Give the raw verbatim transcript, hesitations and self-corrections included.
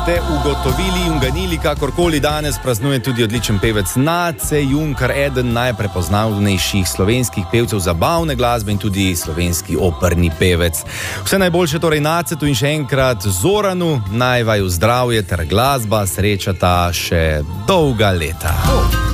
ste ugotovili in ganili, kakorkoli danes praznuje tudi odličen pevec Nace Junkar, eden najprepoznavnejših slovenskih pevcev zabavne glasbe in tudi slovenski operni pevec. Vse najboljše torej Nacetu in še enkrat Zoranu, naj vaju zdravje ter glasba srečata še dolga leta. Oh.